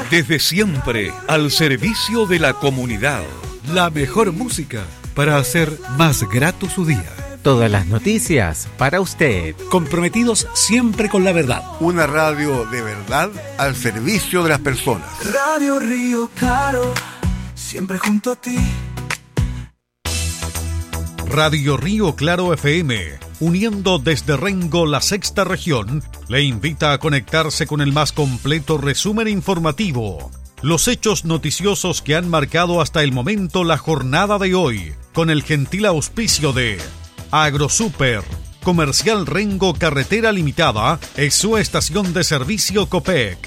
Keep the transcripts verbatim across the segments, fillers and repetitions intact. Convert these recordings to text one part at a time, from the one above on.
Desde siempre, al servicio de la comunidad. La mejor música para hacer más grato su día. Todas las noticias para usted. Comprometidos siempre con la verdad. Una radio de verdad al servicio de las personas. Radio Río Claro, siempre junto a ti. Radio Río Claro F M, uniendo desde Rengo la sexta región, le invita a conectarse con el más completo resumen informativo. Los hechos noticiosos que han marcado hasta el momento la jornada de hoy, con el gentil auspicio de AgroSuper, Comercial Rengo Carretera Limitada, es su estación de servicio Copec.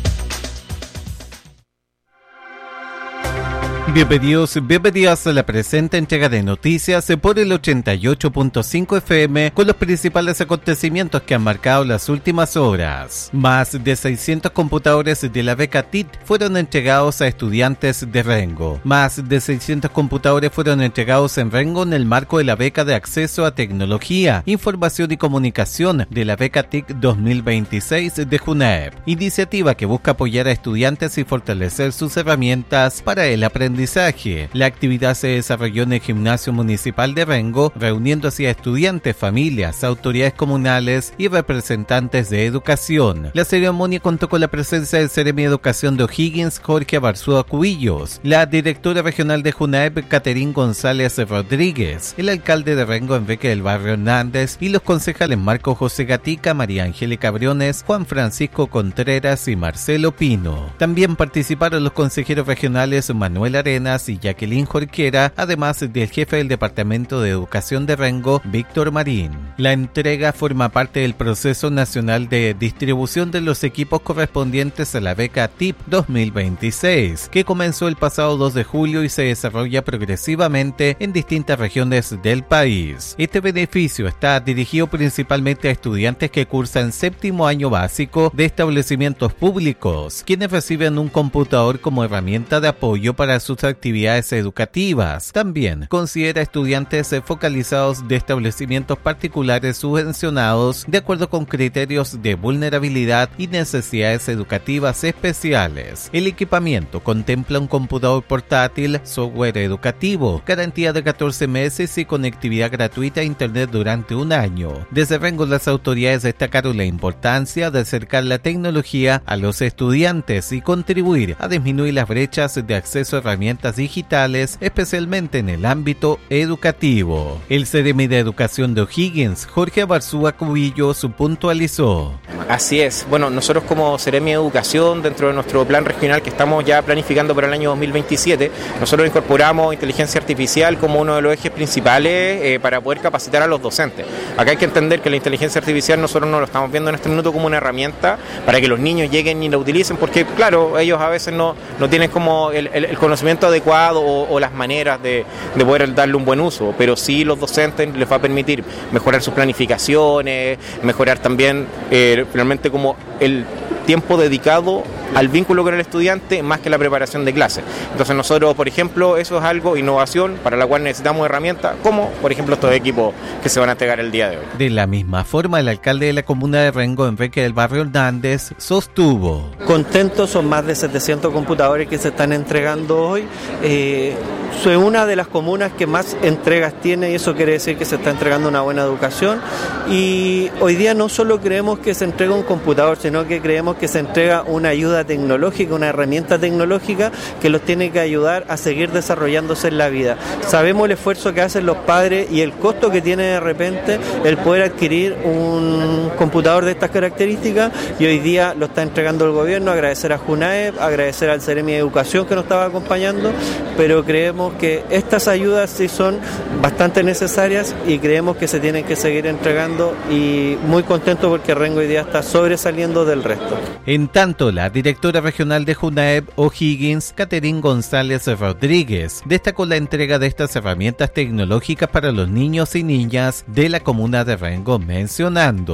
Bienvenidos, bienvenidas a la presente entrega de noticias por el ochenta y ocho punto cinco F M con los principales acontecimientos que han marcado las últimas horas. Más de seiscientos computadores de la beca T I T fueron entregados a estudiantes de Rengo. Más de seiscientos computadores fueron entregados en Rengo en el marco de la beca de acceso a tecnología, información y comunicación de la beca T I C dos mil veintiséis de JUNAEP, iniciativa que busca apoyar a estudiantes y fortalecer sus herramientas para el aprendizaje. La actividad se desarrolló en el Gimnasio Municipal de Rengo, reuniendo así a estudiantes, familias, autoridades comunales y representantes de educación. La ceremonia contó con la presencia del Seremi de Educación de O'Higgins, Jorge Abarzúa Cubillos, la directora regional de JUNAEP, Caterín González Rodríguez, el alcalde de Rengo, Enrique del Barrio Hernández, y los concejales Marco José Gatica, María Angélica Briones, Juan Francisco Contreras y Marcelo Pino. También participaron los consejeros regionales Manuel Arenas y Jacqueline Jorquera, además del jefe del Departamento de Educación de Rengo, Víctor Marín. La entrega forma parte del proceso nacional de distribución de los equipos correspondientes a la beca T I P dos mil veintiséis, que comenzó el pasado dos de julio y se desarrolla progresivamente en distintas regiones del país. Este beneficio está dirigido principalmente a estudiantes que cursan séptimo año básico de establecimientos públicos, quienes reciben un computador como herramienta de apoyo para sus actividades educativas. También considera estudiantes focalizados de establecimientos particulares subvencionados de acuerdo con criterios de vulnerabilidad y necesidades educativas especiales. El equipamiento contempla un computador portátil, software educativo, garantía de catorce meses y conectividad gratuita a internet durante un año. Desde Rengo, las autoridades destacaron la importancia de acercar la tecnología a los estudiantes y contribuir a disminuir las brechas de acceso a herramientas digitales, especialmente en el ámbito educativo. El Seremi de Educación de O'Higgins, Jorge Abarzúa Cubillos, puntualizó. Así es. Bueno, nosotros como Seremi de Educación, dentro de nuestro plan regional que estamos ya planificando para el año dos mil veintisiete, nosotros incorporamos inteligencia artificial como uno de los ejes principales eh, para poder capacitar a los docentes. Acá hay que entender que la inteligencia artificial nosotros no lo estamos viendo en este minuto como una herramienta para que los niños lleguen y la utilicen, porque claro, ellos a veces no, no tienen como el, el, el conocimiento adecuado o, o las maneras de, de poder darle un buen uso, pero sí los docentes les va a permitir mejorar sus planificaciones, mejorar también eh, realmente como el tiempo dedicado al vínculo con el estudiante más que la preparación de clases. Entonces nosotros, por ejemplo, eso es algo, innovación, para la cual necesitamos herramientas como, por ejemplo, estos equipos que se van a entregar el día de hoy. De la misma forma, el alcalde de la comuna de Rengo, Enrique del Barrio Hernández, sostuvo. Contentos, son más de setecientos computadores que se están entregando hoy. Eh, soy una de las comunas que más entregas tiene y eso quiere decir que se está entregando una buena educación. Y hoy día no solo creemos que se entrega un computador, sino que creemos que se entrega una ayuda tecnológica, una herramienta tecnológica que los tiene que ayudar a seguir desarrollándose en la vida. Sabemos el esfuerzo que hacen los padres y el costo que tiene de repente el poder adquirir un computador de estas características, y hoy día lo está entregando el gobierno. Agradecer a JUNAEP, agradecer al Seremi de Educación que nos estaba acompañando, pero creemos que estas ayudas sí son bastante necesarias y creemos que se tienen que seguir entregando, y muy contento porque Rengo hoy día está sobresaliendo del resto. En tanto, la directora regional de JUNAEP O'Higgins, Caterín González Rodríguez, destacó la entrega de estas herramientas tecnológicas para los niños y niñas de la comuna de Rengo, mencionando: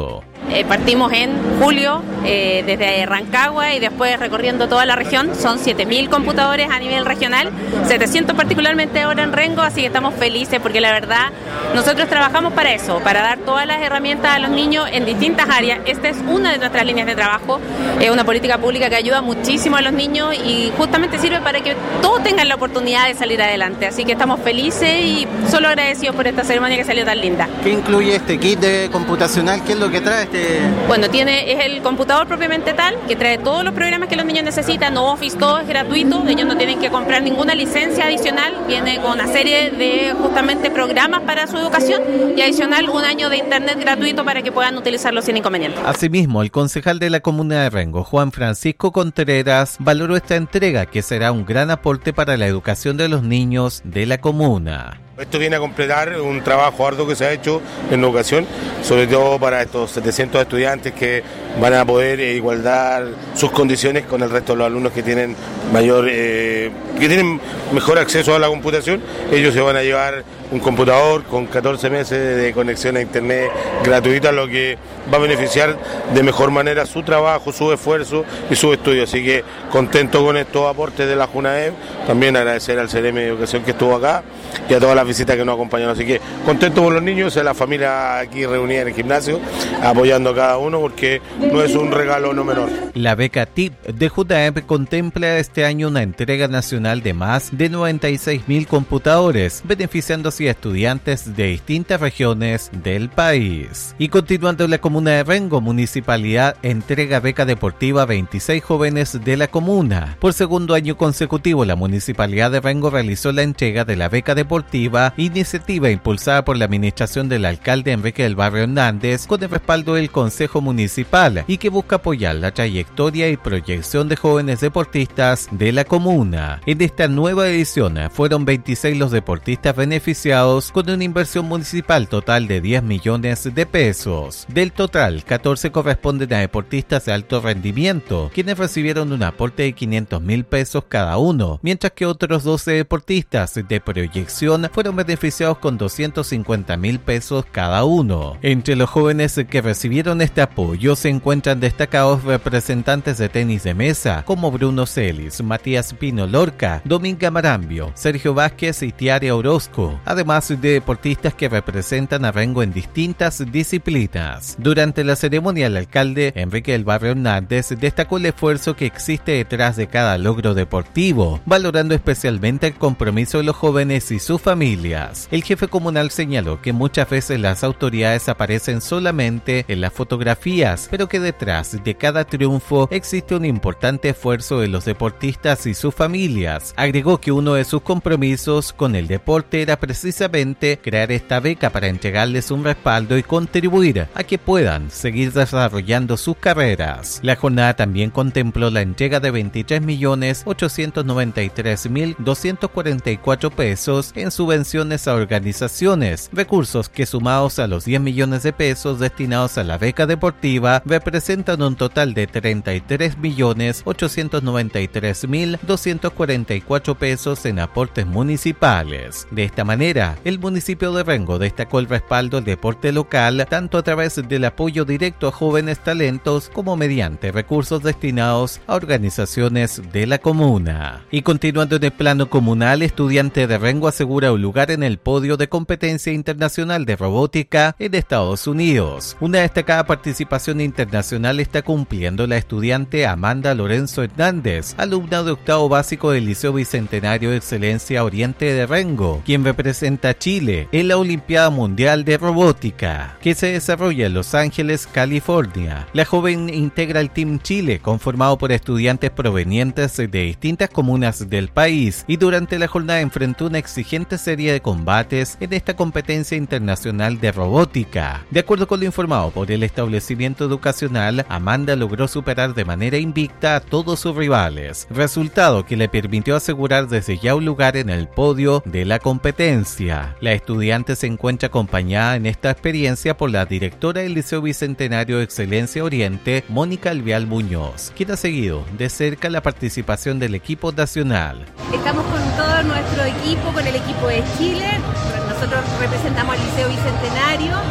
Eh, partimos en julio eh, desde Rancagua y después recorriendo toda la región. Son siete mil computadores a nivel regional, setecientos particularmente ahora en Rengo, así que estamos felices porque la verdad nosotros trabajamos para eso, para dar todas las herramientas a los niños en distintas áreas. Esta es una de nuestras líneas de trabajo, es una política pública que ayuda muchísimo a los niños y justamente sirve para que todos tengan la oportunidad de salir adelante. Así que estamos felices y solo agradecidos por esta ceremonia que salió tan linda. ¿Qué incluye este kit de computacional? ¿Qué es lo que trae este? Bueno, tiene es el computador propiamente tal, que trae todos los programas que los niños necesitan. Office, todo es gratuito, ellos no tienen que comprar ninguna licencia adicional. Viene con una serie de justamente programas para su educación y adicional un año de internet gratuito para que puedan utilizarlo sin inconveniente. Asimismo, el concejal de la comuna de Rengo, Juan Francisco Contreras, valoró esta entrega que será un gran aporte para la educación de los niños de la comuna. Esto viene a completar un trabajo arduo que se ha hecho en educación, sobre todo para estos setecientos estudiantes que van a poder eh, igualar sus condiciones con el resto de los alumnos que tienen mayor, eh, que tienen mejor acceso a la computación. Ellos se van a llevar un computador con catorce meses de conexión a internet gratuita, lo que va a beneficiar de mejor manera su trabajo, su esfuerzo y su estudio. Así que contento con estos aportes de la JUNAEV, también agradecer al Ceremi de Educación que estuvo acá y a todas las visitas que nos acompañaron. Así que contento con los niños, a la familia aquí reunida en el gimnasio, apoyando a cada uno porque no es un regalo no menor. La beca T I P de JUNAEV contempla este año una entrega nacional de más de noventa y seis mil computadores, beneficiando así a estudiantes de distintas regiones del país. Y continuando en la comuna de Rengo, Municipalidad entrega beca deportiva a veintiséis jóvenes de la comuna. Por segundo año consecutivo, la Municipalidad de Rengo realizó la entrega de la beca deportiva, iniciativa impulsada por la administración del alcalde Enrique del Barrio Hernández con el respaldo del Consejo Municipal y que busca apoyar la trayectoria y proyección de jóvenes deportistas de la comuna. En esta nueva edición fueron veintiséis los deportistas beneficiados con una inversión municipal total de diez millones de pesos. Del total, catorce corresponden a deportistas de alto rendimiento, quienes recibieron un aporte de quinientos mil pesos cada uno, mientras que otros doce deportistas de proyección fueron beneficiados con doscientos cincuenta mil pesos cada uno. Entre los jóvenes que recibieron este apoyo se encuentran destacados representantes de tenis de mesa como Bruno Celis, Matías Pino Lorca, Dominga Marambio, Sergio Vázquez y Tiare Orozco, además de deportistas que representan a Rengo en distintas disciplinas. Durante la ceremonia, el alcalde Enrique del Barrio Hernández destacó el esfuerzo que existe detrás de cada logro deportivo, valorando especialmente el compromiso de los jóvenes y sus familias. El jefe comunal señaló que muchas veces las autoridades aparecen solamente en las fotografías, pero que detrás de cada triunfo existe un importante esfuerzo de los deportistas y sus familias. Agregó que uno de sus compromisos con el deporte era precisamente crear esta beca para entregarles un respaldo y contribuir a que puedan seguir desarrollando sus carreras. La jornada también contempló la entrega de veintitrés millones ochocientos noventa y tres mil doscientos cuarenta y cuatro pesos en subvenciones a organizaciones, recursos que sumados a los diez millones de pesos destinados a la beca deportiva representan un total de treinta y tres millones ochocientos noventa y tres mil doscientos cuarenta y cuatro pesos en aportes municipales. De esta manera, el municipio de Rengo destacó el respaldo al deporte local tanto a través del apoyo directo a jóvenes talentos como mediante recursos destinados a organizaciones de la comuna. Y continuando en el plano comunal, estudiante de Rengo asegura un lugar en el podio de competencia internacional de robótica en Estados Unidos. Una destacada participación internacional está cumpliendo la estudiante Amanda Lorenzo Hernández, alumna de octavo básico del Liceo Bicentenario de Excelencia Oriente de Rengo, quien representa a Chile en la Olimpiada Mundial de Robótica, que se desarrolla en Los Ángeles, California. La joven integra el Team Chile, conformado por estudiantes provenientes de distintas comunas del país, y durante la jornada enfrentó una exigente serie de combates en esta competencia internacional de robótica. De acuerdo con lo informado por el establecimiento educacional, Amanda logró superar de manera invicta a todos sus rivales, resultado que le permitió asegurar desde ya un lugar en el podio de la competencia. La estudiante se encuentra acompañada en esta experiencia por la directora del Liceo Bicentenario de Excelencia Oriente, Mónica Alvial Muñoz, quien ha seguido de cerca la participación del equipo nacional. Estamos con todo nuestro equipo, con el equipo de Chile. Nosotros representamos al Liceo Bicentenario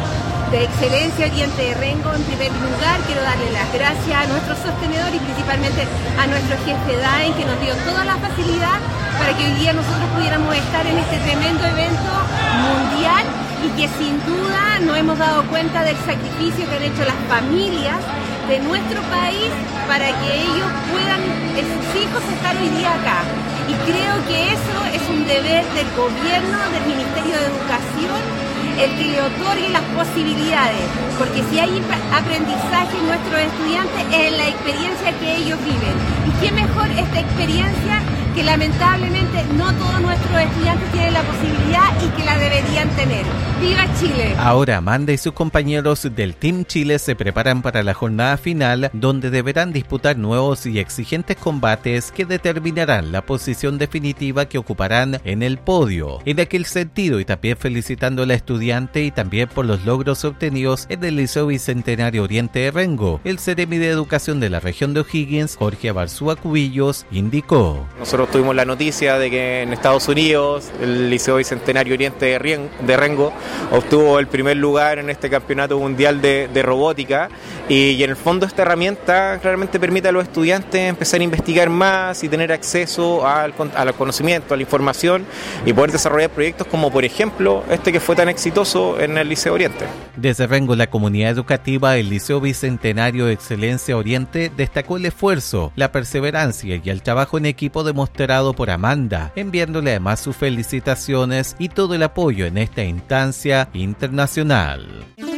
de Excelencia Oriente de Rengo. En primer lugar, quiero darle las gracias a nuestro sostenedor y principalmente a nuestro jefe D A E N, que nos dio toda la facilidad para que hoy día nosotros pudiéramos estar en este tremendo evento mundial y que sin duda nos hemos dado cuenta del sacrificio que han hecho las familias de nuestro país para que ellos puedan, sus hijos, estar hoy día acá. Y creo que eso es un deber del gobierno, del Ministerio de Educación, el que le otorgue las posibilidades, porque si hay aprendizaje en nuestros estudiantes es en la experiencia que ellos viven. Y qué mejor esta experiencia que lamentablemente no todos nuestros estudiantes tienen la posibilidad y que la deberían tener. ¡Viva Chile! Ahora Amanda y sus compañeros del Team Chile se preparan para la jornada final, donde deberán disputar nuevos y exigentes combates que determinarán la posición definitiva que ocuparán en el podio. En aquel sentido, y también felicitando a la estudiante y también por los logros obtenidos en el Liceo Bicentenario Oriente de Rengo, el Seremi de Educación de la región de O'Higgins, Jorge Abarzúa Cubillos, indicó: Nosotros tuvimos la noticia de que en Estados Unidos el Liceo Bicentenario Oriente de, Rien, de Rengo obtuvo el primer lugar en este campeonato mundial de, de robótica y, y en el fondo esta herramienta claramente permite a los estudiantes empezar a investigar más y tener acceso al, al conocimiento, a la información y poder desarrollar proyectos como por ejemplo este que fue tan exitoso en el Liceo Oriente. Desde Rengo, la comunidad educativa del Liceo Bicentenario de Excelencia Oriente destacó el esfuerzo, la perseverancia y el trabajo en equipo demostrado por Amanda, enviándole además sus felicitaciones y todo el apoyo en esta instancia internacional.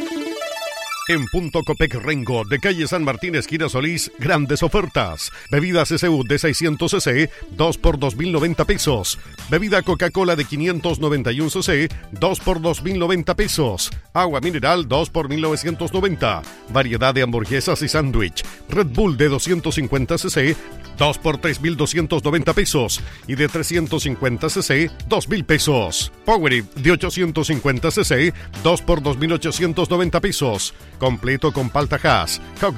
En Punto Copec Rengo, de calle San Martín, esquina Solís, grandes ofertas. Bebida C C U de seiscientos centilitros, dos por dos mil noventa pesos. Bebida Coca-Cola de quinientos noventa y uno centilitros, dos por dos mil noventa pesos. Agua mineral, dos por mil novecientos noventa. Variedad de hamburguesas y sándwich. Red Bull de doscientos cincuenta centilitros, dos por tres mil doscientos noventa pesos. Y de trescientos cincuenta centilitros, dos mil pesos. Powerade de ochocientos cincuenta centilitros, dos por dos mil ochocientos noventa pesos. Completo con palta Hass,